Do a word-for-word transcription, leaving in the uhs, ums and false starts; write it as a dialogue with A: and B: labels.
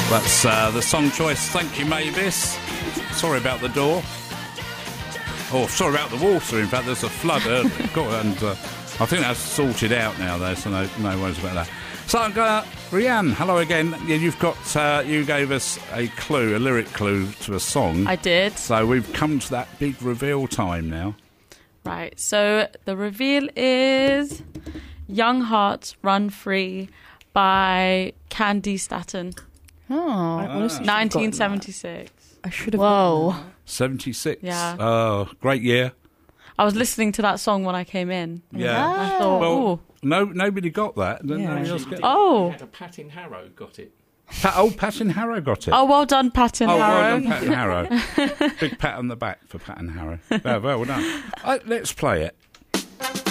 A: That's uh, the song choice. Thank you, Mavis. Sorry about the door. Oh, sorry about the water. In fact, there's a flood. Uh, and uh, I think that's sorted out now, though, so no, no worries about that. So, uh, Rianne, hello again. Yeah, you've got, uh, you gave us a clue, a lyric clue to a song.
B: I did.
A: So we've come to that big reveal time now.
B: Right, so the reveal is Young Hearts Run Free by Candy Staton.
C: Oh,
B: nineteen seventy-six.
C: I should have.
B: Whoa.
A: seventy-six.
B: Yeah.
A: Oh, great year.
B: I was listening to that song when I came in.
A: Yeah.
B: I thought,
A: Well,
B: ooh.
A: no, nobody got that. Didn't
C: Yeah.
A: nobody else get
B: Oh.
D: We had a Pat in Harrow got it.
A: Pat, oh, Pat and Harrow got it.
B: Oh, well done, Pat and
A: Oh,
B: Harrow.
A: well done, Pat and Harrow. Big pat on the back for Pat and Harrow. Well, well done. Uh, let's play it.